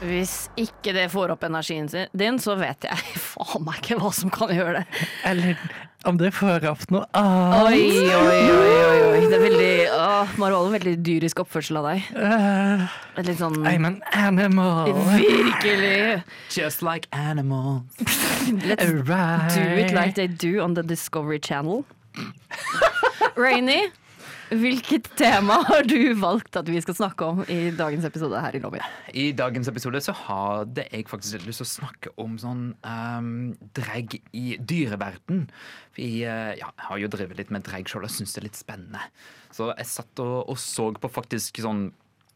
Hvis ikke det får opp energien din, så vet jeg faen meg ikke hva som kan gjøre det. Eller om det får opp noe annet. Oi. Det er veldig Marvalo, veldig dyrisk oppførsel av deg. Litt sånn I'm an animal. Virkelig. Just like animals. Let's do it like they do on the Discovery Channel. Rainy, hvilket tema har du valgt at vi skal snakke om i dagens episode her i Lobbyen? I dagens episode så hadde jeg faktisk litt lyst til å snakke om sånn drag i dyreverden. Jeg har jo drevet litt med drag selv og synes det er litt spennende. Så jeg satt og så på faktisk sånn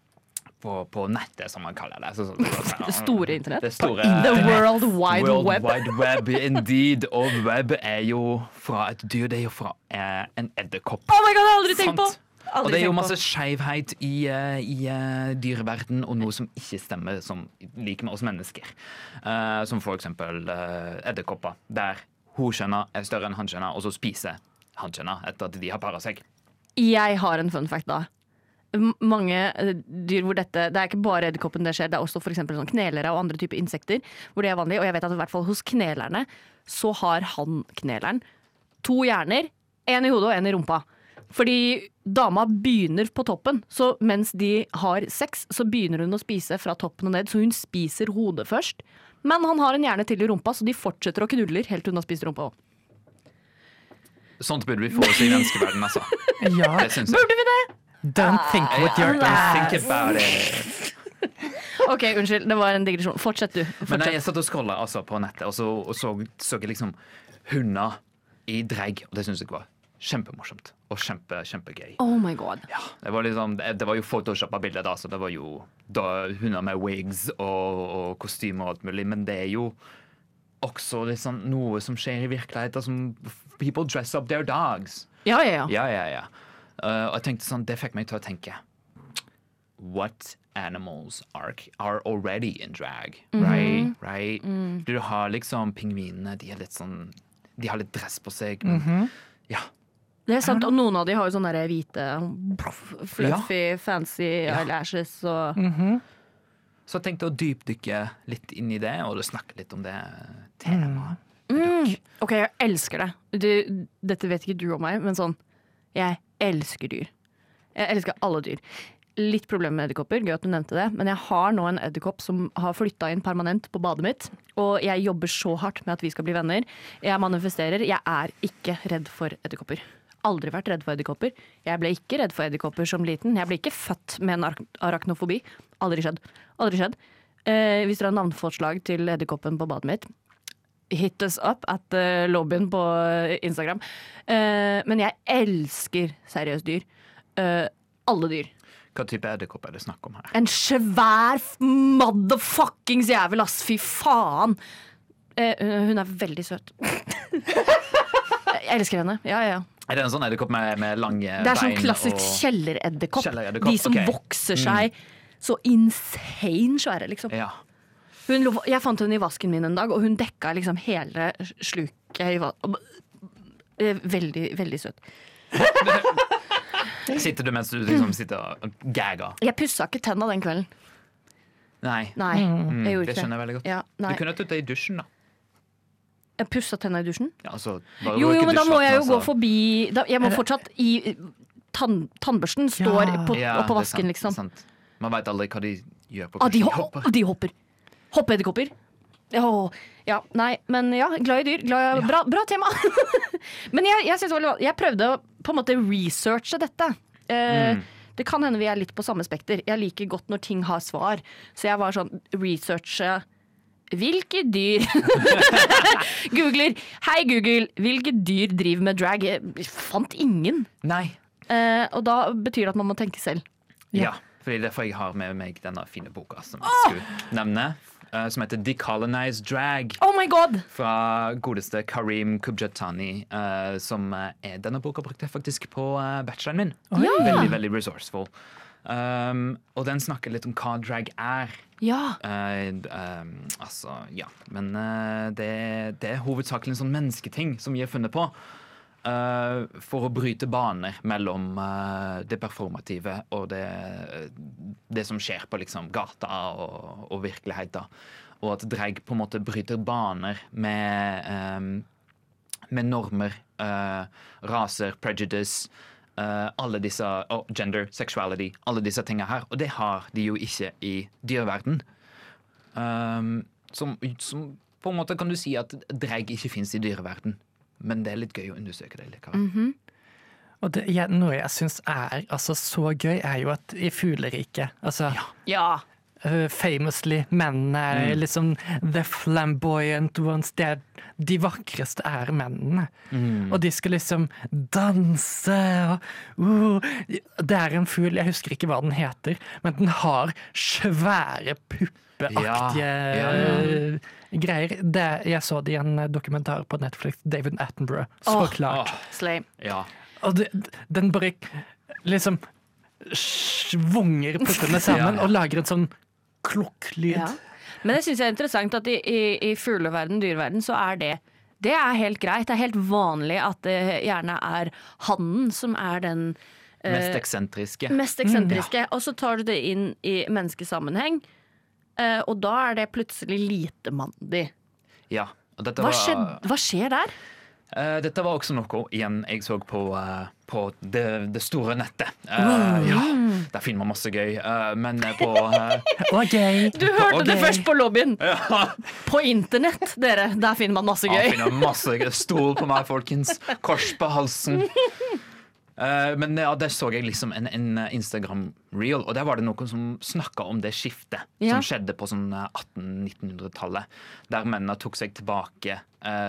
på nettet, som man kaller det. Det store internett? Det store, The World Wide Web. World Wide Web, indeed. Og web er jo fra et dyr, det er jo fra en edderkopp. Oh my god, jeg har aldri tenkt på! Og det er jo masse skjevhet i dyreverden, og noe som ikke stemmer som like med oss mennesker. Som for eksempel edderkopper, der hoskjønner er større enn hanskjønner, og så spiser hanskjønner etter at de har paret seg. Jeg har en fun fact da. Mange dyr hvor det er ikke bare edderkoppen det skjer, det er også for eksempel sånn knelere og andre typer insekter hvor det er vanlig, og jeg vet at i hvert fall hos knelerne så har kneleren 2 hjerner, 1 i hodet og 1 i rumpa. Fordi dama begynner på toppen, så mens de har sex så begynner hun å spise fra toppen og ned, så hun spiser hodet først, men han har en hjerne til i rumpa, så de fortsetter å knuller helt til hun har spist rumpa også. Sånt burde vi få oss i menneskeverden, altså. Ja, Burde vi det? don't think with your Think about it. Ok, unnskyld, det var en digresjon. Fortsett du. Men jeg satt og scrollet altså, på nettet, og så jeg liksom hunder i drag, og det synes jeg var kjempemorsomt og kjempegøy. Oh my god. Ja, det var liksom, det var jo photoshoppa bilder da, så det var jo hunder med wigs og kostymer og alt mulig, men det er jo også liksom noe som skjer i virkeligheten, som people dress up their dogs. Ja. Ja. Og jeg tenkte sånn, det fikk meg til å tenke what animals are already in drag, right? Du har liksom pingvinene, de er litt sånn, de har litt dress på seg, men ja. Det er sant, og noen av de har jo sånne der hvite, fluffy, fancy eyelashes og Så jeg tenkte å dypdykke litt inn i det, og snakke litt om det temaet. Ok, jeg elsker det. Dette vet ikke du om meg, men sånn, jeg elsker dyr. Jeg elsker alle dyr. Litt problem med edderkopper, gøy at du nevnte det, men jeg har nå en edderkopp som har flyttet inn permanent på badet mitt, og jeg jobber så hardt med at vi skal bli venner. Jeg manifesterer, jeg er ikke redd for edderkopper. Aldri vært redd for edderkopper. Jeg ble ikke redd for edderkopper som liten. Jeg ble ikke født med en arachnofobi. Aldri skjedd. Hvis dere har navnforslag til edderkoppen på badet mitt, hit us up at lobbyen på Instagram. Men jeg elsker seriøst dyr. Alle dyr. Hva type edderkopp er det snakk om her? En svær motherfuckings jævel, ass. Fy faen. Hun er veldig søt. Jeg elsker henne. Ja. Er det en sånn edderkopp med lange bein? Det er sånn klassisk kjelleredderkopp. De som vokser seg så insane svære, liksom. Ja. Jeg fant henne i vasken min en dag, og hun dekka liksom hele sluket i vasken. Veldig, veldig søt. Sitter du mens du liksom sitter og gagger? Jeg pussa ikke tenna den kvelden. Nei. Jeg gjorde Det ikke skjønner jeg veldig godt. Ja, du kunne tatt det i dusjen, da. Jeg pussa tenna i dusjen? Ja, altså, jo, men da må jeg jo gå forbi jeg må fortsatt i tannbørsten står oppå vasken, liksom. Det er sant. Man vet aldri hva de gjør på de hopper. Hoppeedderkopper. Ja, nei, men ja, glad i dyr. Bra tema. Men jeg prøvde å på en måte researche dette. Det kan hende vi er litt på samme spekter. Jeg liker godt når ting har svar. Så jeg var sånn, researche hvilke dyr Googler, hei Google, hvilke dyr driver med drag? Jeg fant ingen. Nei. Og da betyr det at man må tenke selv. Ja, fordi derfor jeg har med meg denne fine boka som jeg skulle nevne, som heter Decolonize Drag. Oh my god! Fra godeste Karim Kubjatani, denne boka brukte jeg faktisk på bacheloren min. Veldig, veldig resourceful. Og den snakker litt om hva drag er. Ja. Men det er hovedsakelig en sånn mennesketing som vi har funnet på. for å bryte baner mellom det performative og det som skjer på liksom gata og virkeligheten. Og at drag på en måte bryter baner med normer, raser, prejudice, alle disse, gender, sexuality, alle disse tingene her. Og det har de jo ikke i dyreverden. Som på en måte kan du si at drag ikke finnes i dyreverden. Men det er litt gøy å undersøke det likevel. Og noe jeg synes er altså, så gøy, er jo at i fugleriket altså, Ja. Famously, mennene er liksom the flamboyant ones. De vakreste er mennene. Og de skal liksom danse og det er en fugl, jeg husker ikke hva den heter, men den har svære puppeaktige greier. Jeg så det i en dokumentar på Netflix, David Attenborough, så klart. Slay. Ja. Og den bare liksom svunger puppene sammen og lager en sånn klokklyd. Ja. Men det synes jeg er interessant at i fugleverden, dyreverden, så er det er helt greit. Det er helt vanlig at det gjerne er hannen som er den Mest eksentriske. Og så tar du det inn i menneskesammenheng, og da er det plutselig lite mandig. Ja. Og dette Hva skjer der? Dette var også noe igjen jeg så på det store nettet. Der finner man masse gøy. Men på Du hørte det først på lobbyen! På internett, dere. Der finner man masse gøy. Finner masse gøy. Stol på meg, folkens. Kors på halsen. Men der så jeg liksom en Instagram-reel, og der var det noen som snakket om det skiftet som skjedde på sånn 1800-1900-tallet, der mennene tok seg tilbake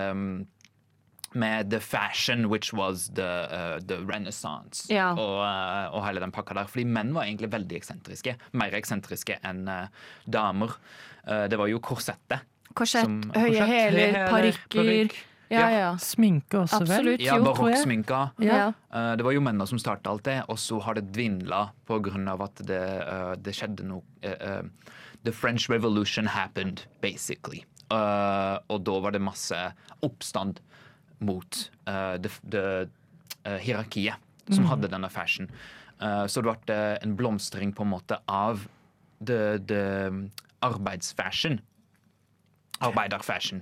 med the fashion which was the renaissance og hele den pakka der. Fordi menn var egentlig veldig eksentriske. Mer eksentriske enn damer. Det var jo korsettet. Korsett, høye hæler, parykker. Ja. Sminke også, absolutt, vel? Ja, barokksminka. Ja. Det var jo mennene som startet alt det, og så har det dwindla på grunn av at det skjedde noe The French Revolution happened, basically. Og da var det masse oppstand mot det hierarkiet som hadde denne fashion. Så det ble en blomstring på en måte av det arbeidsfashion. Arbeiderfashion.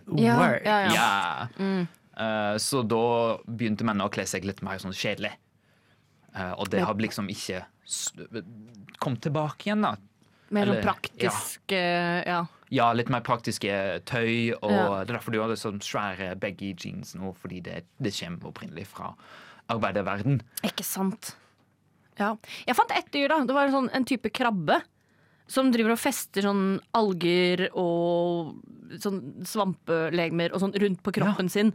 Ja. Så da begynte mennene å kle seg litt mer sånn kjedelig. Og det har liksom ikke kommet tilbake igjen, da. Mer sånn praktisk, Ja, litt mer praktiske tøy, og det er derfor du har det sånn svære baggy jeans nå, fordi det kommer opprinnelig fra arbeiderverden. Ikke sant. Ja. Jeg fant ett dyr, da. Det var en type krabbe som driver og fester sånn alger og sånn svampelegemer og sånn rundt på kroppen sin.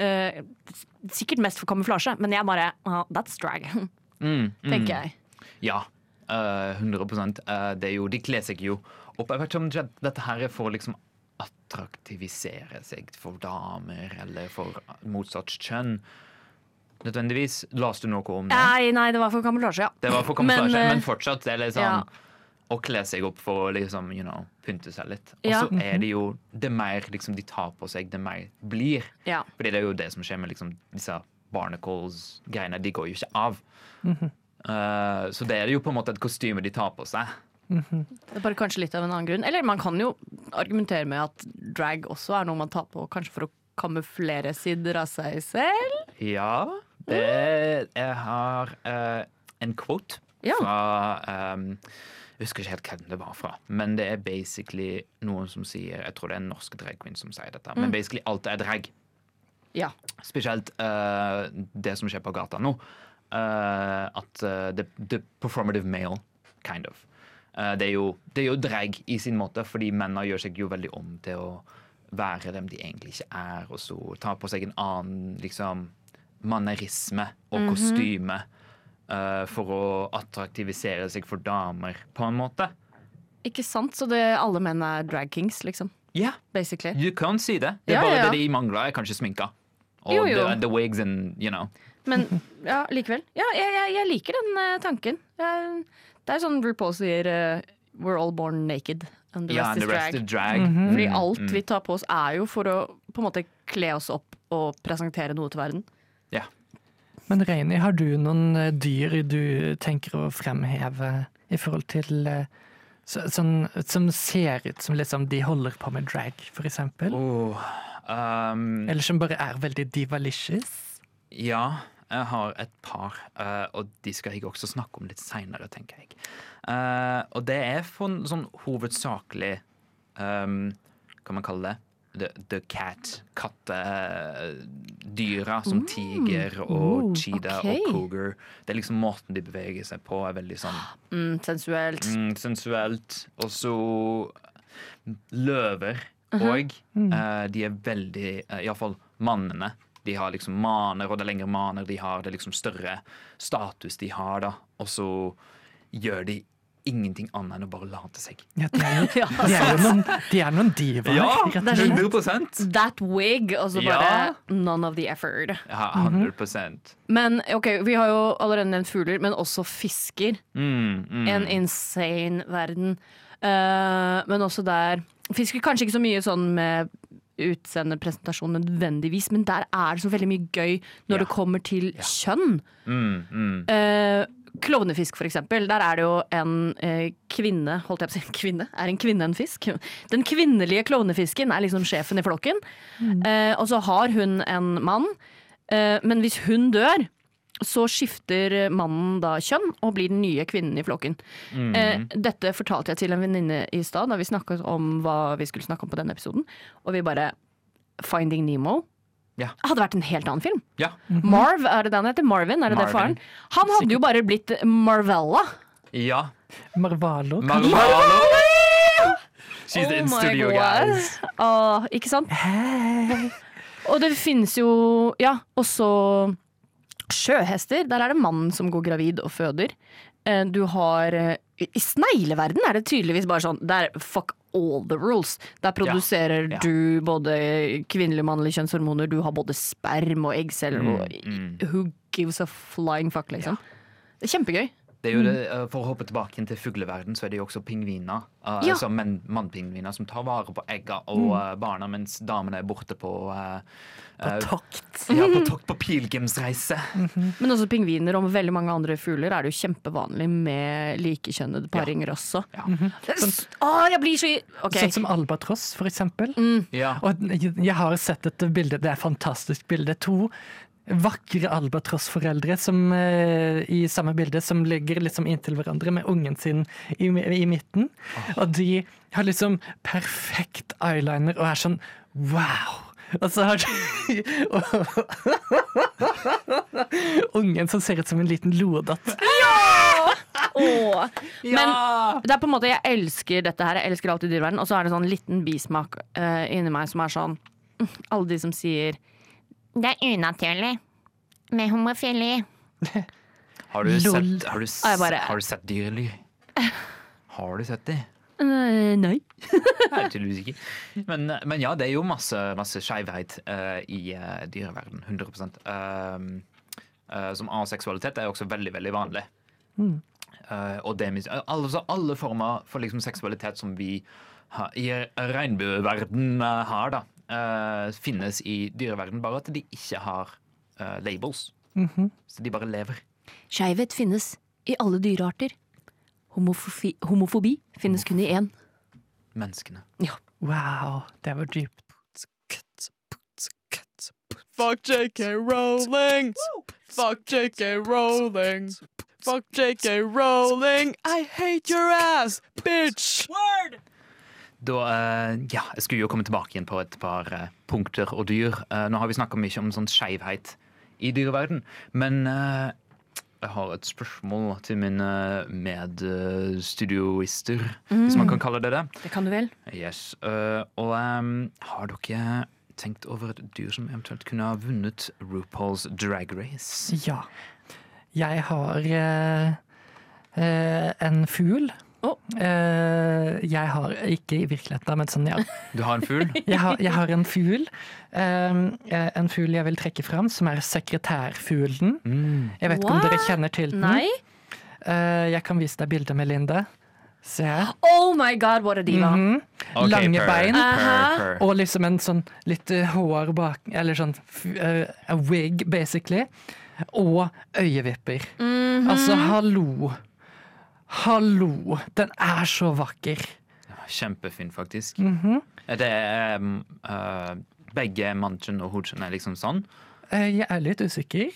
Sikkert mest for kamuflasje, men jeg bare that's drag, tenker jeg. Ja, 100%. De kler seg jo opp. Jeg vet ikke om dette her er for å liksom attraktivisere seg for damer eller for motsatt kjønn. Nødvendigvis. Las du noe om det? Nei, det var for kamuflasje, ja. Det var for kamuflasje, men fortsatt det er liksom å kle seg opp for å liksom, pynte seg litt. Og så er det jo det mer liksom, de tar på seg, det mer blir. Ja. Fordi det er jo det som skjer med liksom, disse barnacles-greiene. De går jo ikke av. Så det er jo på en måte et kostyme de tar på seg. Det er bare kanskje litt av en annen grunn. Eller man kan jo argumentere med at drag også er noe man tar på kanskje for å kamuflere sider av seg selv. Ja. Jeg har en quote fra jeg husker ikke helt hvem det var fra, men det er basically noen som sier, jeg tror det er en norsk drag queen som sier dette, men basically alt er drag. Ja. Spesielt det som skjer på gata nå, at the performative male, kind of. Det er jo drag i sin måte, fordi mennene gjør seg jo veldig om til å være dem de egentlig ikke er, og så ta på seg en annen liksom, mannerisme og kostyme for å attraktivisere seg for damer, på en måte. Ikke sant? Så alle menn er drag kings, liksom? Ja, basically. Du kan si det. Det er bare det de mangler, er kanskje sminka. Og the wigs and, Men likevel. Ja, jeg liker den tanken. Det er sånn RuPaul sier we're all born naked and the rest is drag. Fordi alt vi tar på oss er jo for å på en måte kle oss opp og presentere noe til verden. Ja. Men Reini, har du noen dyr du tenker å fremheve i forhold til sånn som ser ut som liksom de holder på med drag, for eksempel? Eller som bare er veldig divalicious? Ja, jeg har et par, og de skal jeg også snakke om litt senere, tenker jeg. Og det er for sånn hovedsakelig, kan man kalle det, the cat, kattedyra, som tiger og cheetah og cougar. Det er liksom måten de beveger seg på, er veldig sånn sensuelt. Sensuelt. Og så løver og de er veldig, i hvert fall mannene, de har liksom maner, og det er lengre maner de har, det er liksom større status de har da, og så gjør de ingenting annet enn å bare late seg. Ja, de er noen divaer. Ja, 100%. That wig, og så bare none of the effort. Ja, 100%. Men ok, vi har jo allerede nevnt fugler, men også fisker. En insane verden. Men også der fisker kanskje ikke så mye sånn med utseendepresentasjon nødvendigvis, men der er det så veldig mye gøy når det kommer til kjønn. Klovnefisk for eksempel, der er det jo en kvinne, holdt jeg på å si kvinne, er en kvinne en fisk? Den kvinnelige klovnefisken er liksom sjefen i flokken, og så har hun en mann, men hvis hun dør, så skifter mannen da kjønn og blir den nye kvinnen i flokken. Dette fortalte jeg til en venninne i stad da vi snakket om hva vi skulle snakke om på denne episoden, og vi bare Finding Nemo hadde vært en helt annen film. Marv, er det den heter? Marvin, er det det faren? Han hadde jo bare blitt Marvella. Ja. Marvalo. She's in studio, guys. Ikke sant? Og det finnes jo, også sjøhester. Der er det mannen som går gravid og føder. Du har i snegleverden er det tydeligvis bare sånn der fuck all the rules. Der produserer du både kvinnelige og mannlige kjønnshormoner. Du har både sperm og eggceller og who gives a flying fuck, liksom. Det er kjempegøy. Det er jo det, for å hoppe tilbake inn til fugleverden, så er det jo også pingviner. Altså mannpingviner som tar vare på egga og barna, mens damene er borte på tokt. På tokt på pilegrimsreise. Men også pingviner og veldig mange andre fugler er det jo kjempevanlig med likekjønnede paringer også. Jeg blir så Sånn som albatross, for eksempel. Og jeg har sett et bilde, det er et fantastisk bilde. 2 vakre albatrossforeldre som i samme bilde som ligger liksom inntil hverandre med ungen sin i midten. Og de har liksom perfekt eyeliner og er sånn wow. Og så har de ungen som ser ut som en liten lodott. Men det er på en måte, jeg elsker dette her, jeg elsker alltid dyreverden, og så er det sånn liten bismak inni meg som er sånn, alle de som sier det er unaturlig med homofili. Har du sett dyrelyr? Har du sett det? Nei. Nei, tydeligvis ikke. Men ja, det er jo masse skjevhet i dyreverden, 100%. Som aseksualitet er også veldig, veldig vanlig. Og det alle former for liksom seksualitet som vi i regnbueverden har da, finnes i dyreverden, bare at de ikke har labels. Så de bare lever. Skjevhet finnes i alle dyrearter. Homofobi finnes kun i 1. Menneskene. Ja. Wow, det var dypt. Fuck J.K. Rowling! Fuck J.K. Rowling! Fuck J.K. Rowling! I hate your ass, bitch! Word! Jeg skulle jo komme tilbake igjen på et par punkter og dyr. Nå har vi snakket mye om sånn skjevhet i dyreverden, men jeg har et spørsmål til mine medstudioister, hvis man kan kalle det det. Det kan du vel. Yes. Og har dere tenkt over et dyr som eventuelt kunne ha vunnet RuPaul's Drag Race? Ja. Jeg har en fugl. Jeg har ikke i virkeligheten, men sånn, ja. Du har en fugl? Jeg har en fugl. En fugl jeg vil trekke fram, som er sekretærfuglen. Jeg vet ikke om dere kjenner til den. Nei. Jeg kan vise deg bildet, Melinda. Se. Oh my god, what a diva. Okay, lange bein. Purr. Og liksom en sånn litt hår bak, eller sånn a wig, basically. og øyevipper. Altså, hallo, den er så vakker. Kjempefin, faktisk. Er det begge Manchen og Hochen er liksom sånn? Jeg er litt usikker.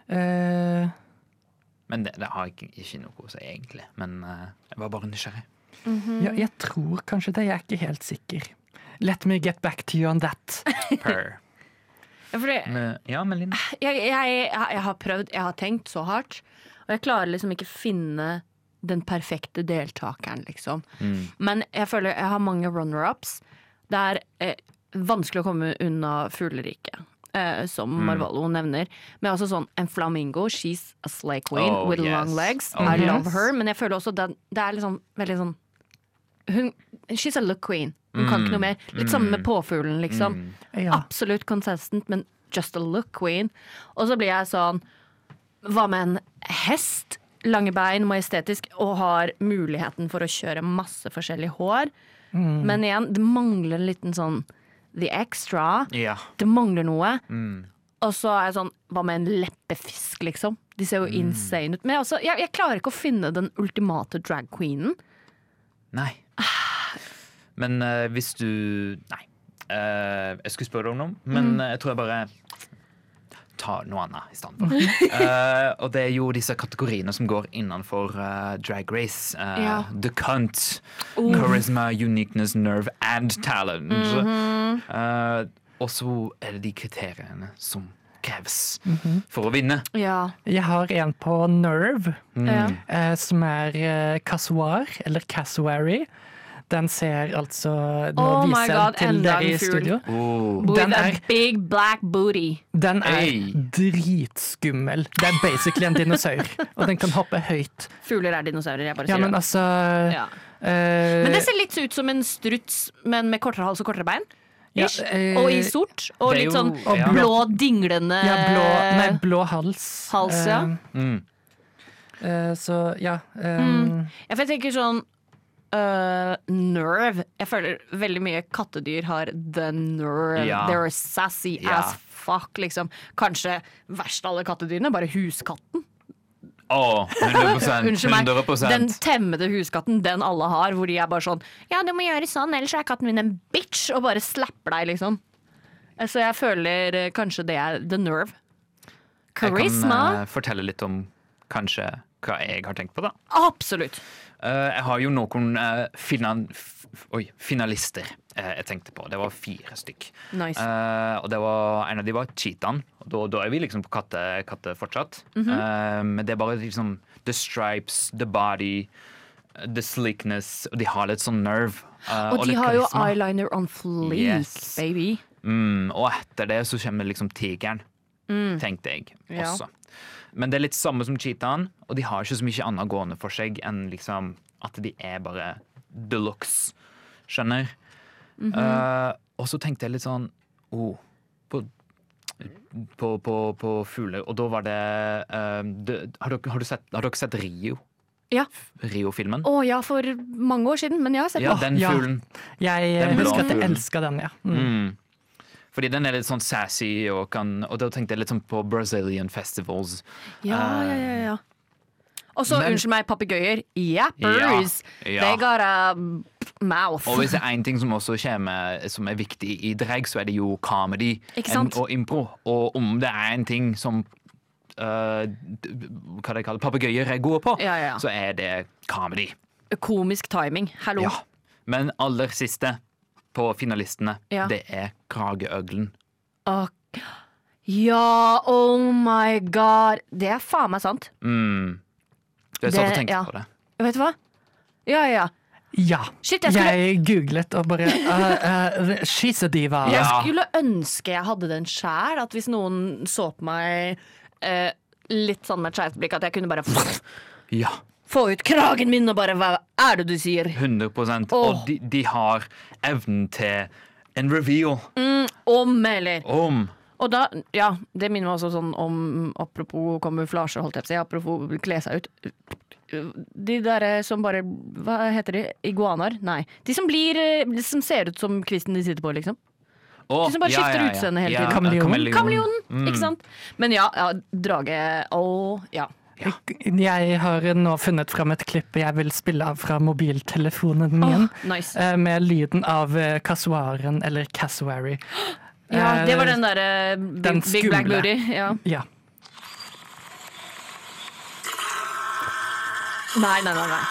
Men det har ikke noe å si, egentlig. Men jeg var bare nysgjerrig. Ja, jeg tror kanskje det, jeg er ikke helt sikker. Let me get back to you on that. Per. Ja, Melinda. Jeg har prøvd, jeg har tenkt så hardt, og jeg klarer liksom ikke finne den perfekte deltakeren, liksom. Men jeg føler jeg har mange runner-ups. Det er vanskelig å komme unna fugleriket, som Marvallo nevner. Men også sånn, en flamingo, she's a slay queen with long legs. I love her, men jeg føler også det er liksom veldig sånn she's a look queen. Hun kan ikke noe mer. Litt sammen med påfuglen, liksom. Absolutt consistent, men just a look queen. Og så blir jeg sånn, hva med en hest? Lange bein, majestetisk, og har muligheten for å kjøre masse forskjellig hår. Men igjen, det mangler en liten sånn the extra. Det mangler noe. Og så er jeg sånn, hva med en leppefisk, liksom? De ser jo insane ut. Men jeg klarer ikke å finne den ultimate drag queenen. Nei. Men hvis du Nei. Jeg skulle spørre deg om noe, men jeg tror jeg bare tar noe annet i stedet for. Og det er jo disse kategoriene som går innenfor Drag Race. The Cunt, Charisma, Uniqueness, Nerve and Talent. Og så er det de kriteriene som kreves for å vinne. Jeg har en på Nerve, som er Cassoir, eller Cassowary. Den ser altså nå viser jeg til dere i studio. Den er big black booty. Den er dritskummel. Det er basically en dinosaur, og den kan hoppe høyt. Fugler er dinosaurer, jeg bare sier men altså men det ser litt ut som en struts, men med kortere hals og kortere bein. Og i sort, og litt sånn blå dinglende blå hals. Så for jeg tenker sånn nerve. Jeg føler veldig mye kattedyr har the nerve. They're sassy as fuck, liksom. Kanskje verst av alle kattedyrene, bare huskatten. 100%. Den temmede huskatten, den alle har, hvor de er bare sånn, ja, du må gjøre sånn, ellers er katten min en bitch, og bare slapper deg, liksom. Så jeg føler kanskje det er the nerve. Charisma. Jeg kan fortelle litt om kanskje hva jeg har tenkt på, da. Absolutt. Jeg har jo noen finalister jeg tenkte på. Det var 4 stykk. Nice. Og en av de var cheetaen. Da er vi liksom på katte fortsatt. Men det er bare liksom the stripes, the body, the slickness, og de har litt sånn nerve. Og de har jo eyeliner on fleek, baby. Og etter det så kommer liksom tigeren, tenkte jeg også. Men det er litt samme som cheetaen, og de har ikke så mye annet gående for seg enn liksom at de er bare deluxe, skjønner? Og så tenkte jeg litt sånn på fugler, og da var det har dere sett Rio? Ja. Rio-filmen? For mange år siden, men jeg har sett på. Den fuglen. Jeg husker at jeg elsker den, Fordi den er litt sånn sassy, og da tenkte jeg litt sånn på Brazilian festivals. Ja. Og så, unnskyld meg, papegøyer. Yappers! They got a mouth. Og hvis det er en ting som også kommer, som er viktig i drag, så er det jo comedy og impro. Og om det er en ting som hva de kaller papegøyer er gode på, så er det comedy. Komisk timing. Hallo. Ja. Men aller siste på finalistene, det er krageøglen. Oh my god. Det er faen meg sant. Du har satt og tenkt på det. Vet du hva? Ja. Shit, jeg googlet og bare she's a diva. Jeg skulle ønske jeg hadde den sjæl. At hvis noen så på meg litt sånn med et skjevt blikk, at jeg kunne bare få ut kragen min og bare, hva er det du sier? 100%. Og de har evnen til en reveal. Og da, det minner meg også sånn om, apropos kamuflasje, holdt jeg på å si, apropos kle seg ut. De der som bare, hva heter de? Iguaner? Nei. De som ser ut som kvisten de sitter på, liksom. Du som bare skifter utseende hele tiden. Kameleon. Kameleonen, ikke sant? Men ja, drage, ja. Jeg har nå funnet fram et klipp jeg vil spille av fra mobiltelefonen min. Nice. Med lyden av kassoaren, eller cassowary. Ja, det var den der den Big Black skumle. Booty. Ja. Ja. Nei.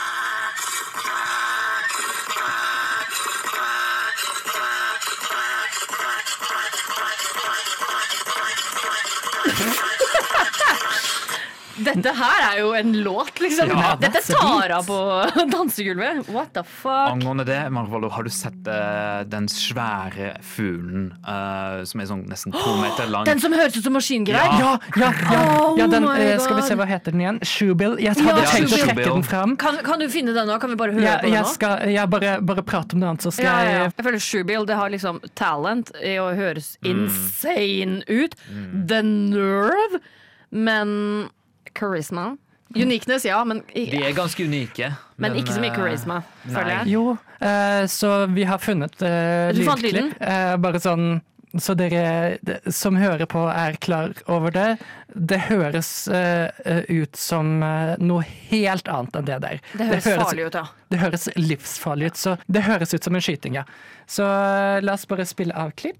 Dette her er jo en låt, liksom. Ja, Dette that's a tar beat. av på dansegulvet. What the fuck? Angående det, Marvolo, har du sett den svære fuglen som er sånn nesten 2 meter lang? Den som høres ut som maskingreier? Ja, Oh den, my skal vi God. se, hva heter den igjen? Shoebill. Jeg hadde Ja, tenkt å Shoebill. trekke den fram. Kan du finne den nå? Kan vi bare høre på den nå? Jeg bare prate om det annet, så skal Ja. jeg Jeg føler Shoebill det har liksom talent i å høres insane ut. The nerve. Men charisma. Uniqueness, ja, men, De er ganske unike. men ikke så mye charisma, føler jeg. Jo, så vi har funnet Du fant lydklipp. Bare sånn så dere som hører på er klar over det. Det høres ut som noe helt annet enn det der. Det høres farlig ut, ja. Det høres livsfarlig ut, så det høres ut som en skyting, ja. Så la oss bare spille av klipp.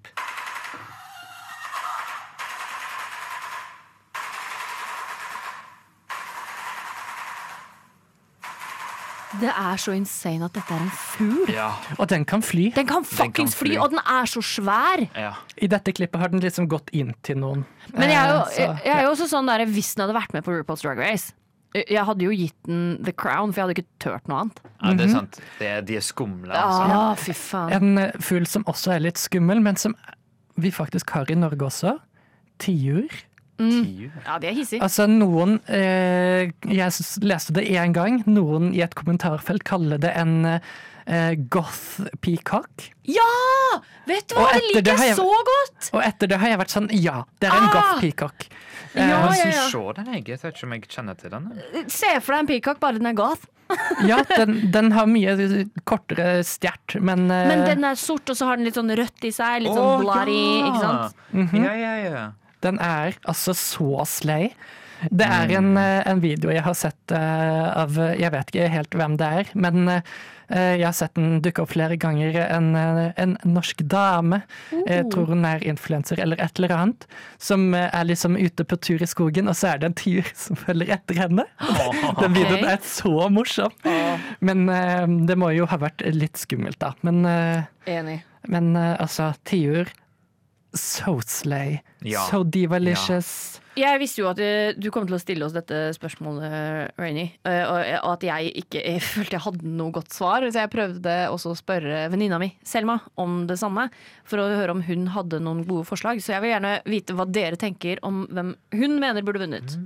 Det er så insane at dette er en fugl. Ja, Og den kan fly. Den kan fuckings fly, og den er så svær! ja. I dette klippet har den liksom gått inn til noen. Men jeg Så, er jo også sånn der, hvis den hadde vært med på RuPaul's Drag Race, jeg hadde jo gitt den The Crown, for jeg hadde ikke turt noe annet. Ja, det er sant. De er skumle. Altså. Ja, fy faen. En fugl som også er litt skummel, men som vi faktisk har i Norge også. Tiur. Ja, det er hissig. Altså noen Jeg leste det én gang. Noen i et kommentarfelt kaller det en goth peacock. Ja! Vet du hva, Og det etter liker det har jeg jeg- så godt! Og etter det har jeg vært sånn ja, det er en goth peacock. Ja, Jeg ja. se den, jeg vet ikke om jeg kjenner til den. Se for deg en peacock, bare den er goth. Ja, den har mye kortere stjert, men, Men den er sort, og så har den litt sånn rødt i seg. Litt sånn bloody, ikke sant? Ja. den er altså så slay. Det er en video jeg har sett av jeg vet ikke helt hvem det er, men jeg har sett den dukke opp flere ganger. En norsk dame, jeg tror hun er influenser eller et eller annet, som er liksom ute på tur i skogen, og så er det en tiur som følger etter henne. Den videoen er så morsom. Men det må jo ha vært litt skummelt, da. Enig. Men altså, tiur, so slay, Ja. so divalicious. Jeg visste jo at du kom til å stille oss dette spørsmålet, Rainy, og at jeg følte jeg hadde noe godt svar, så jeg prøvde også å spørre venninna mi, Selma, om det samme, for å høre om hun hadde noen gode forslag. Så jeg vil gjerne vite hva dere tenker om hvem hun mener burde vunnet.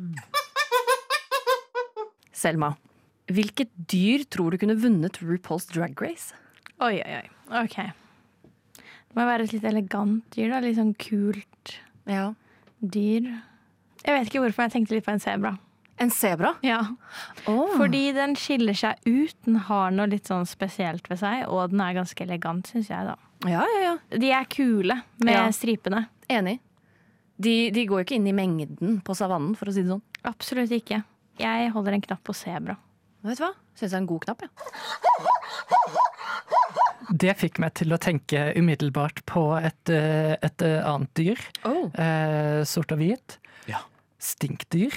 Selma, hvilket dyr tror du kunne vunnet RuPaul's Drag Race? Oi. Ok. Det må være et litt elegant dyr, da. Litt sånn kult Ja. dyr. Jeg vet ikke hvorfor jeg tenkte litt på en sebra. En sebra? Ja. Oh. Fordi den skiller seg ut. Den har noe litt sånn spesielt ved seg, og den er ganske elegant, syns jeg, da. Ja. De er kule med Ja. stripene. Enig. De går jo ikke inn i mengden på savannen, for å si det sånn. Absolutt ikke. Jeg holder en knapp på sebra. Vet du hva? Synes jeg er en god knapp, ja. Det fikk meg til å tenke umiddelbart på et annet dyr. Oh. Sort og hvit. Ja. Stinkdyr.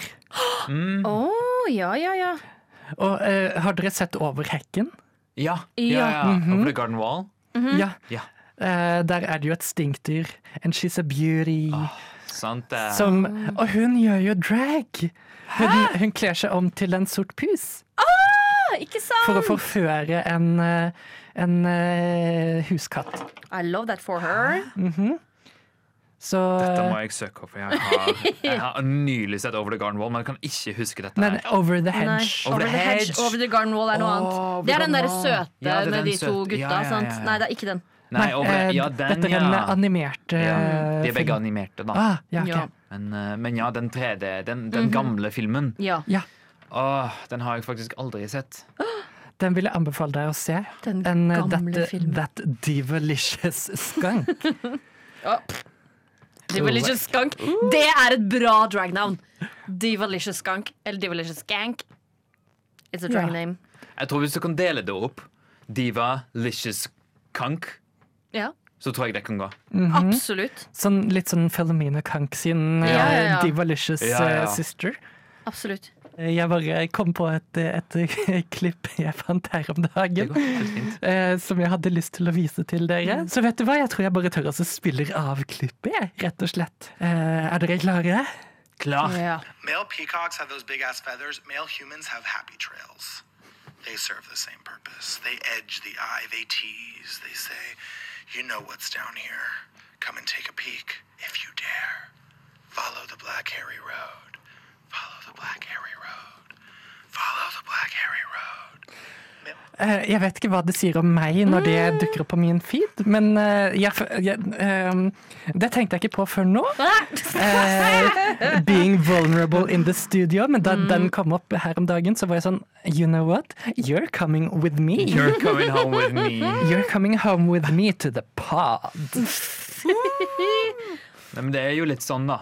Ja. Og har dere sett Over hekken? Ja. Ja. Over the garden wall. Ja. Ja. Der er det jo et stinkdyr. And she's a beauty. Sant det. Og hun gjør jo drag! Hun kler seg om til en sort pus. Ikke sant? For å forføre en huskatt. I love that for her. Så Dette må jeg søke opp, for jeg har nylig sett Over the Garden Wall, men jeg kan ikke huske dette Men her. Over the Nei, Hedge. Over the Hedge, Over the Garden Wall er noe annet. Over Det er the den der Garden Wall. søte Ja, det er med den de to søte. gutta, Ja. sant? Nei, det er ikke den. Nei, den, dette er en animert Ja, de er begge film. animerte, da. Ah, ja, ok. Ja. Men ja, den 3D, den gamle filmen, Ja, den har jeg faktisk aldri sett. Den vil jeg anbefale deg å se. den En gamle filmen. That Divalicious Skunk. Divalicious Skunk. Det er et bra dragnavn. Divalicious Skunk eller Divalicious Skank. It's a drag name. Jeg tror hvis du kan dele det opp, Divalicious Skunk, så tror jeg det kan gå. Absolutt. Litt sånn Philomena Kank sin Divalicious sister. Absolutt. Jeg bare kom på et klipp jeg fant her om dagen, som jeg hadde lyst til å vise til dere. Så vet du hva, jeg tror jeg bare tør å spiller av klippet, rett og slett. Er dere klare? Klar. Male peacocks have those big-ass feathers. Male humans have happy trails. They serve the same purpose. They edge the eye. They tease. They say, you know what's down here. Come and take a peek, if you dare. Follow the black hairy road. Follow the black hairy road. Follow the black hairy road. Jeg vet ikke hva det sier om meg når det dukker opp på min feed, men det tenkte jeg ikke på før nå. Being vulnerable in the studio, men da den kom opp her om dagen, så var jeg sånn, you know what? You're coming with me. You're coming home with me. You're coming home with me to the pod. Nei, men det er jo litt sånn da.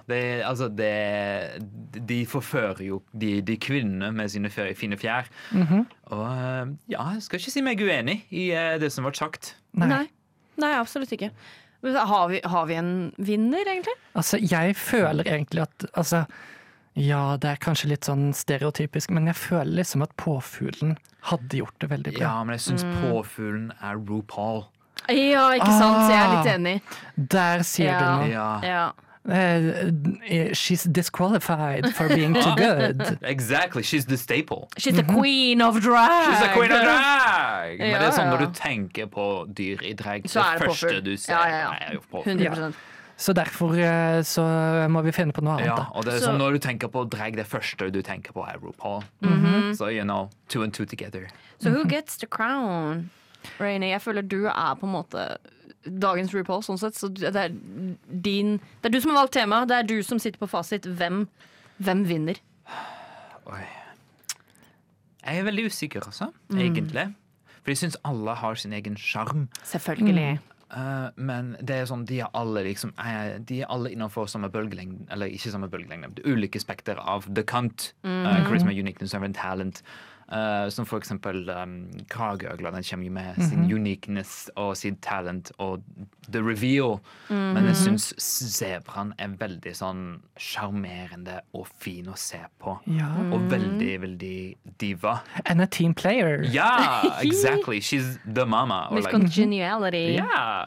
De forfører jo de kvinnene med sine fine fjær. Og jeg skal ikke si meg uenig i det som ble sagt. Nei, absolutt ikke. Har vi en vinner, egentlig? Altså, jeg føler egentlig at det er kanskje litt sånn stereotypisk, men jeg føler liksom at Påfuglen hadde gjort det veldig bra. Ja, men jeg synes Påfuglen er RuPaul. Ja, ikke sant? Så jeg er litt enig. Der sier du noe. She's disqualified for being too good. Exactly, she's the staple. She's the queen of drag. She's the queen of drag. Men det er sånn når du tenker på dyr i drag, så er det første du ser er jo Påfugl. 100%. Så derfor så må vi finne på noe annet. Ja, og det er sånn når du tenker på drag, det første du tenker på er RuPaul. Så, you know, 2 and 2 together. So who gets the crown? Rainy, jeg føler du er på en måte dagens RuPaul, sånn sett. Så det er du som har valgt tema, det er du som sitter på fasit. Hvem vinner? Oi. Jeg er veldig usikker, altså, egentlig. For jeg synes alle har sin egen charm. Selvfølgelig. Men det er sånn, de er alle innenfor samme bølgelengde, eller ikke samme bølgelengde, ulike spekter av the cunt, charisma, uniqueness and talent. Som for eksempel Krageøgla, den kommer jo med sin uniqueness og sin talent og the reveal. Men jeg synes zebraen er veldig sånn charmerende og fin å se på. Og veldig, veldig diva. And a team player. Ja, exactly. She's the mama. With congeniality. Ja.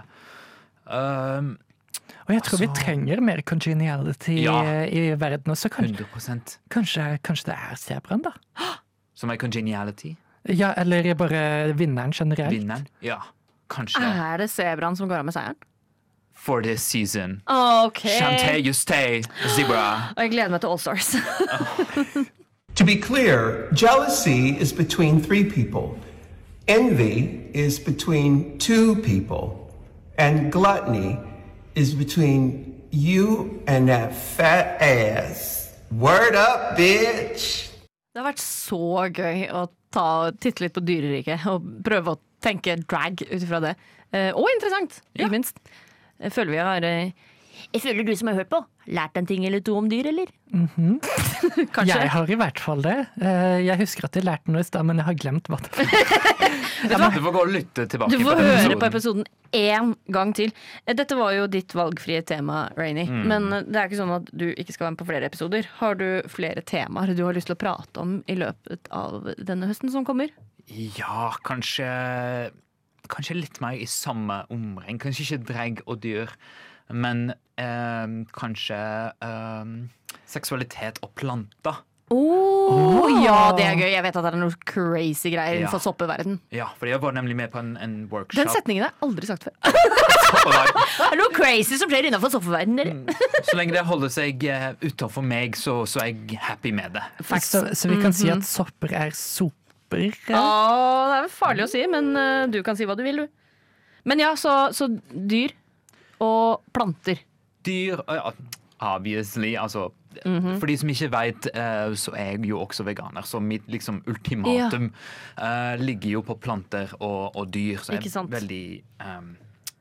Og jeg tror vi trenger mer congeniality i verden også. 100%. Kanskje det er zebraen da? Som er congeniality? Ja, eller bare vinneren generelt. Vinneren? Ja, kanskje. Er det zebraen som går av med seieren? For this season. Okay. Shantae, you stay, zebra. Og jeg gleder meg til All Stars. To be clear, jealousy is between 3 people. Envy is between 2 people. And gluttony is between you and that fat ass. Word up, bitch! Det har vært så gøy å titte litt på dyreriket og prøve å tenke drag ut ifra det. Og interessant, ikke minst. Jeg føler du som har hørt på, lært en ting eller to om dyr, eller? Kanskje? Jeg har i hvert fall det. Jeg husker at jeg lærte noe i sted, men jeg har glemt hva det var. Du får gå og lytte tilbake. Du får høre på episoden 1 gang til. Dette var jo ditt valgfrie tema, Rainy. Men det er ikke sånn at du ikke skal være med på flere episoder. Har du flere temaer du har lyst til å prate om i løpet av denne høsten som kommer? Ja, kanskje litt mer i samme omring. Kanskje ikke drag og dyr, men kanskje seksualitet og planter. Ja, det er gøy. Jeg vet at det er noe crazy greier innenfor soppeverden. Ja, for jeg var nemlig med på en workshop. Den setningen har jeg aldri sagt før. Det er noe crazy som skjer innenfor soppeverden, dere. Så lenge det holder seg utenfor meg, så er jeg happy med det. Så vi kan si at sopper er soper? Det er farlig å si, men du kan si hva du vil, du. Men ja, så dyr og planter. Dyr, obviously, altså for de som ikke vet, så er jeg jo også veganer, så mitt liksom ultimatum ligger jo på planter og dyr, så jeg er veldig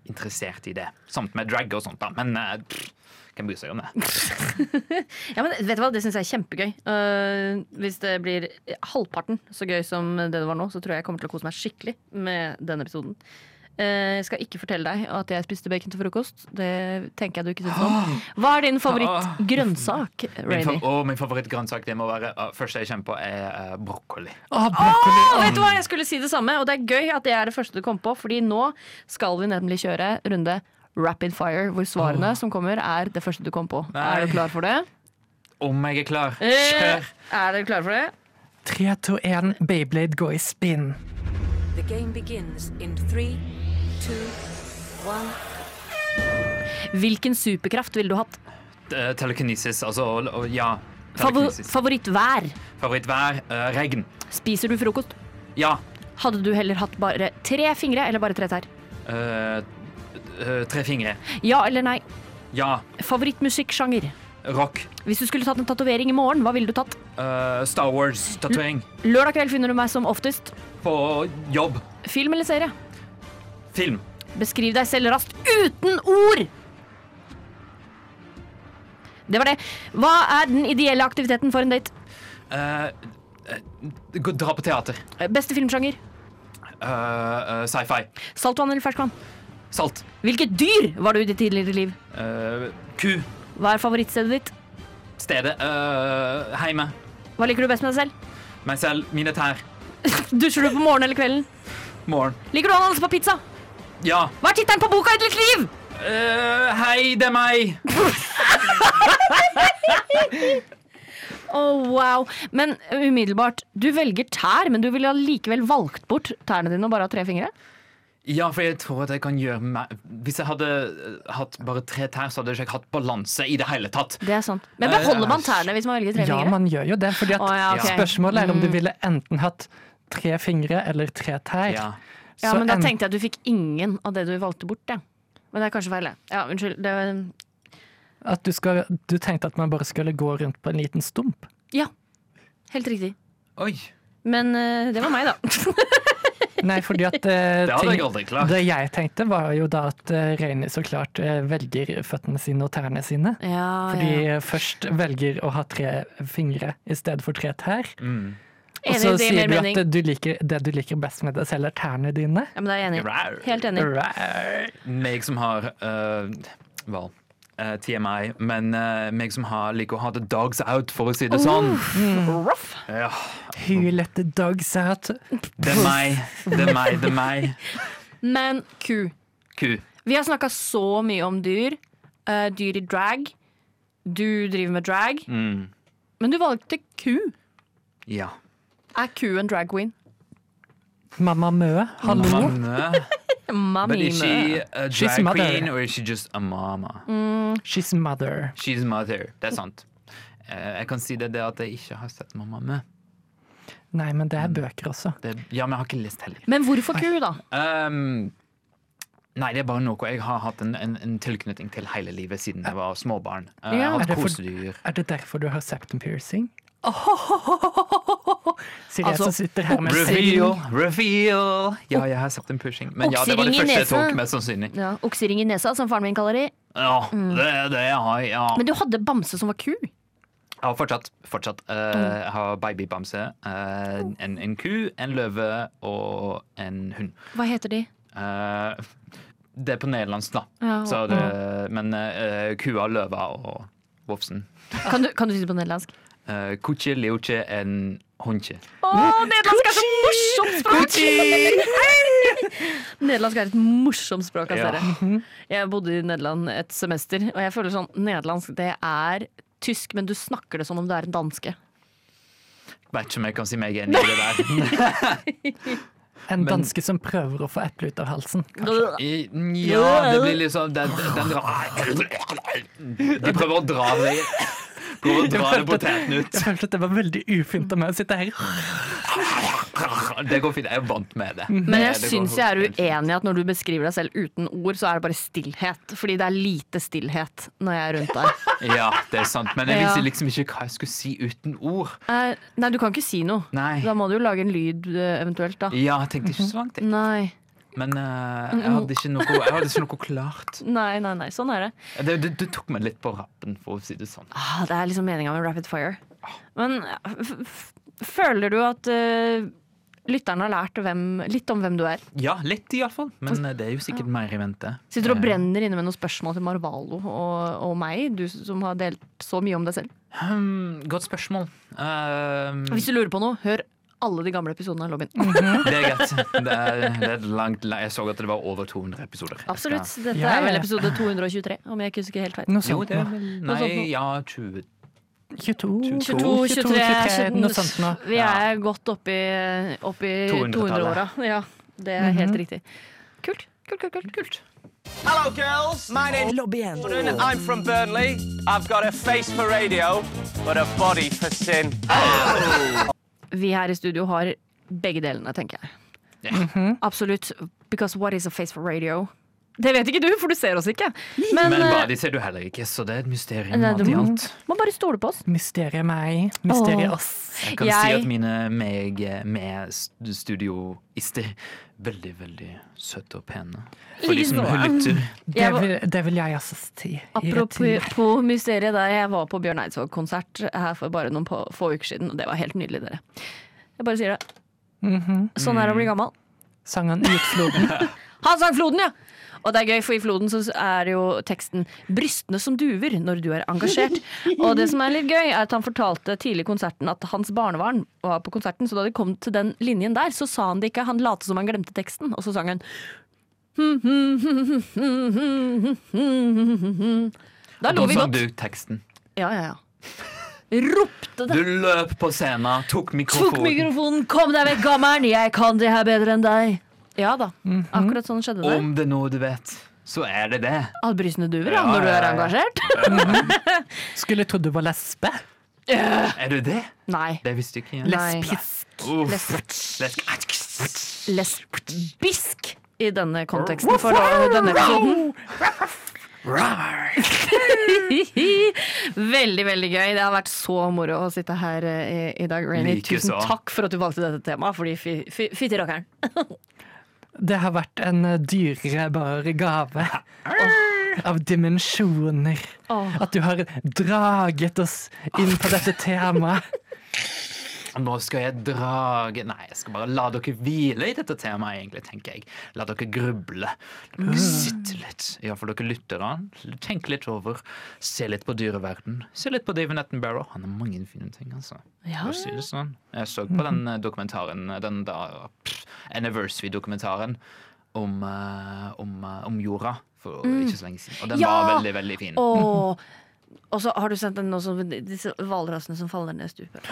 interessert i det. Samt med drag og sånt, da. Men hvem bryr seg om det? Ja, men vet du hva, det synes jeg er kjempegøy. Hvis det blir halvparten så gøy som det var nå, så tror jeg jeg kommer til å kose meg skikkelig med denne episoden. Jeg skal ikke fortelle deg at jeg spiste bacon til frokost. Det tenker jeg du ikke synes om. Hva er din favorittgrønnsak, Rainy? Min favorittgrønnsak det må være første jeg kommer på er broccoli. Vet du hva, jeg skulle si det samme. Og det er gøy at det er det første du kom på, fordi nå skal vi nemlig kjøre runde rapid fire, hvor svarene som kommer er det første du kom på. Nei. Er du klar for det? Om jeg er klar. Kjør! Er dere klare for det? 3, 2, 1, Beyblade gå i spinn. The game begins in 3, 2, 1. Hvilken superkraft ville du hatt? Telekinesis, altså, ja. Telekinesis. Favorittvær? Favorittvær, regn. Spiser du frokost? Ja. Hadde du heller hatt bare 3 fingre eller bare 3 tær? 3 fingre. Ja eller nei? Ja. Favorittmusikksjanger? Rock. Hvis du skulle tatt en tatovering i morgen, hva ville du tatt? Star Wars-tatuering. Lørdag kveld finner du meg som oftest. På jobb. Film eller serie? Film. Beskriv deg selv raskt uten ord! Det var det. Hva er den ideelle aktiviteten for en date? Dra på teater. Beste filmsjanger? Sci-fi. Saltvann eller ferskvann? Salt. Hvilket dyr var du i ditt tidligere liv? Ku. Hva er favorittstedet ditt? Stedet. Heime. Hva liker du best med deg selv? Meg selv. Mine tær. Dusjer du på morgenen eller kvelden? Morgen. Liker du ananas på pizza? Ja. Hva er tittelen på boka i ditt liv? Hei, det er meg. Wow. Men umiddelbart, du velger tær, men du ville likevel valgt bort tærne dine og bare ha 3 fingre? Ja, for jeg tror at jeg kan gjøre hvis jeg hadde hatt bare 3 tær, så hadde jeg ikke hatt balanse i det hele tatt. Det er sant. Men beholder man tærne hvis man velger 3 Ja, fingre? man gjør jo det, fordi at ok. spørsmålet er om du ville enten hatt 3 fingre eller 3 tær. Ja. Ja, Så men da tenkte jeg at du fikk ingen av det du valgte bort, ja. Men det er kanskje feil, det. Ja, unnskyld. At du tenkte at man bare skulle gå rundt på en liten stump. Ja, helt riktig. Oi. Men det var meg, da. Nei, fordi at Det hadde jeg aldri klart. det jeg tenkte var jo da at Rainy så klart velger føttene sine og tærne sine. Ja, Fordi først velger å ha 3 fingre i stedet for 3 tær. Og Enig, så det gir sier mer du mening. at det du liker best med deg selv er tærne dine. Ja, men da er jeg enig. Helt enig. Meg som har TMI, men meg som liker å ha the dogs out, for å si det sånn. Rough. Ja, Who let the dogs out? det er meg. Det er meg. Det er meg. Men ku. Ku. Vi har snakket så mye om dyr. Dyr i drag. Du driver med drag. Men du valgte ku. Ja. Er ku en drag queen? Mamma Mø, hallo. Mamma. Mami But is she a She's drag mother. queen, or is she just a mama? She's mother. She's mother. Det er sant. Jeg kan si det at jeg ikke har sett Mamma med. Nei, men det er bøker også. Ja, men jeg har ikke lest heller. Men hvorfor ku, da? Nei, det er bare noe jeg har hatt en tilknytning til hele livet siden jeg var småbarn. Jeg Ja. har Er det hatt for- kosedyr. Er det derfor du har septum piercing? Sier jeg Altså, som sitter her med Reveal! Ja, jeg har sett en pushing. Men ja, det var det Oksering i første jeg tok, nesen. mest sannsynlig. Ja, Oksering i nesa, som faren min kaller det. Ja, det er det jeg har, ja. Men du hadde bamse som var ku. Jeg har fortsatt. Jeg har babybamse, en ku, en løve og en hund. Hva heter de? Det er på nederlandsk, da. Ja, Så det, men kua, løva og vofsen. Kan du si det på nederlandsk? Kuche, leoche, en hundje. Nederlandsk er så morsomt språk! Nederlandsk er et morsomt språk, Ja. dere. Jeg bodde i Nederland et semester, og jeg føler sånn nederlandsk, det er tysk, men du snakker det som om det er en danske. Vet ikke om jeg kan si meg enig i det der. En danske som prøver å få eple ut av halsen. Ja, det blir litt sånn den De prøver å dra det poteten ut. Jeg følte at det var veldig ufint av meg å sitte her. Det går fint, jeg er vant med det. Men jeg Det går syns jeg er helt fint. uenig i at når du beskriver deg selv uten ord, så er det bare stillhet. Fordi det er lite stillhet når jeg er rundt deg. Ja, det er sant, men jeg Ja. visste liksom ikke hva jeg skulle si uten ord. Nei, du kan ikke si noe. Nei. Da må du jo lage en lyd eventuelt, da. Ja, jeg tenkte ikke så langt. jeg. Nei. men jeg hadde ikke noe klart. Nei, sånn er det. Du tok meg litt på rappen, for å si det sånn. Det er liksom meningen med Rapid Fire. Men føler du at lytterne har lært litt om hvem du er? Ja, litt i hvert fall, men det er jo sikkert mer i vente. Sitter du og brenner inne med noen spørsmål til Marvalo og meg, du som har delt så mye om deg selv? Godt spørsmål. Hvis du lurer på noe, hør alle de gamle episodene av Lobbyen. Det er greit. Det er langt. Jeg så at det var over 200 episoder. Absolutt. Dette er vel episode 223, om jeg ikke husker helt feil. Noe sånt. Ja, 20. 22, 23, noe sånt nå. Vi er godt oppi 200-åra. Ja, det er helt riktig. Kult. Hello, girls. My name's Lobbyen. I'm from Burnley. I've got a face for radio, but a body for sin. Vi her i studio har begge delene, tenker jeg. Absolutt. Because what is a face for radio? Det vet ikke du, for du ser oss ikke. Men body ser du heller ikke, så det er et mysterium. Du må bare stole på oss. Mysteriet meg, mysteriet oss. Jeg kan si at mine med studioister veldig, veldig søte og pene. For de som lytter. Det vil jeg også si. Apropos mysteriet, da jeg var på Bjørn Eidsvåg-konsert her for bare noen få uker siden, og det var helt nydelig, dere. Jeg bare sier det. Sånn er det å bli gammel. Sangen ut floden. Han sang floden, ja! Og det er gøy, for i floden så er jo teksten 'brystene som duver' når du er engasjert. Og det som er litt gøy, er at han fortalte tidlig i konserten at hans barnebarn var på konserten, så da de kom til den linjen der, så sa han det ikke. Han lot som han glemte teksten, og så sang han Da lo vi godt. Og så sang du teksten. Ja. Ropte det. Du løp på scenen, tok mikrofonen. Kom deg vekk, gammelen, jeg kan det her bedre enn deg. Ja da, akkurat sånn skjedde det. Om det er noe du vet, så er det det. Alle brystene duver når du er engasjert. Skulle trodd du var lesbe. Er du det? Nei. Det visste jeg ikke. Lesbisk i denne konteksten for denne episoden. Veldig, veldig gøy. Det har vært så moro å sitte her i dag, Rainy. Tusen takk for at du valgte dette temaet, fordi fytti rockeren. Det har vært en dyrebar gave av dimensjoner. At du har draget oss inn på dette temaet. Nå skal jeg drage. Nei, jeg skal bare la dere hvile i dette temaet, egentlig, tenker jeg. La dere gruble. La dere sitte litt. Ja, for dere lytter an. Tenk litt over. Se litt på dyreverden. Se litt på David Attenborough. Han har mange fine ting, altså. Ja. Si det sånn. Jeg så på den dokumentaren, den anniversary-dokumentaren om jorda for ikke så lenge siden. Og den var veldig, veldig fin. Og så har du sendt den også, disse hvalrasene som faller ned stupet.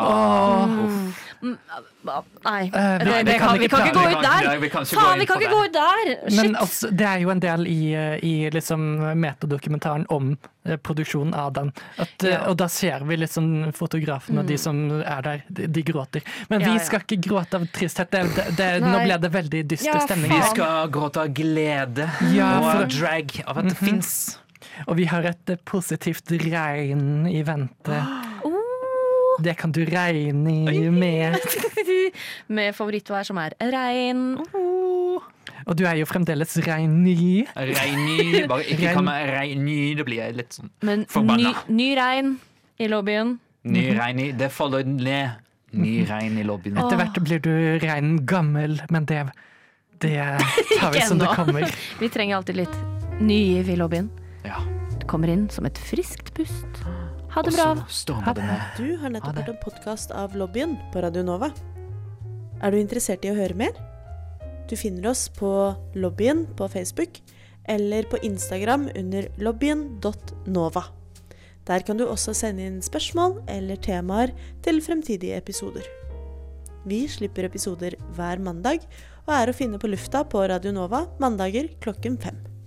Nei, vi kan ikke gå ut der. Faen, vi kan ikke gå ut der. Men også, det er jo en del i liksom metadokumentaren om produksjonen av den. Og da ser vi liksom fotografen og de som er der, de gråter. Men vi skal ikke gråte av tristhet. Nå ble det veldig dyster stemning. Vi skal gråte av glede og drag av at det finnes. Og vi har et positivt regn i vente. Det kan du regne i med. Med favorittvær som er regn. Og du er jo fremdeles regny. Regny, bare ikke kall meg regny, det blir jeg litt sånn forbanna. Ny regn i lobbyen. Ny regny, det faller ned. Ny regn i lobbyen. Etter hvert blir du regn gammel, men det tar vi som det kommer. Vi trenger alltid litt ny giv i lobbyen. Ja. Du kommer inn som et friskt pust. Ha det bra. Du har nettopp hørt en podcast av Lobbyen på Radio Nova. Er du interessert i å høre mer? Du finner oss på Lobbyen på Facebook eller på Instagram under lobbyen.nova. Der kan du også sende inn spørsmål eller temaer til fremtidige episoder. Vi slipper episoder hver mandag og er å finne på lufta på Radio Nova mandager 5:00.